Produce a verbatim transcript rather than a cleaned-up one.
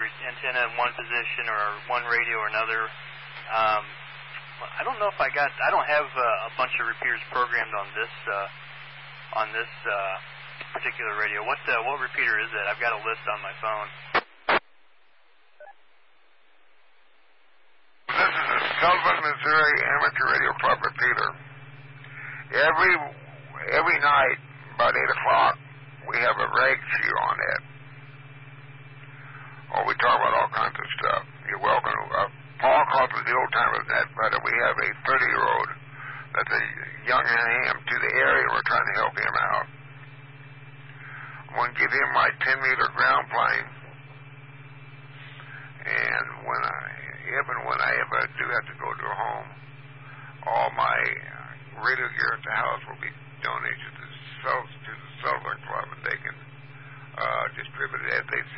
antenna in one position or one radio or another. Um, I don't know if I got. I don't have uh, a bunch of repeaters programmed on this uh, on this uh, particular radio. What uh, what repeater is it? I've got a list on my phone. This is a Sullivan, Missouri Amateur Radio Club repeater. Every every night about eight o'clock, we have a rag sheet on it. Oh, we talk about all kinds of stuff. You're welcome. Uh, Paul calls us the old timers net, but we have a thirty-year-old that's a young ham to the area. We're trying to help him out. I'm going to give him my ten-meter ground plane, and when I, if and when I ever do have to go to a home, all my radio gear at the house will be donated to the Sullivan Club, and they can uh, distribute it as they see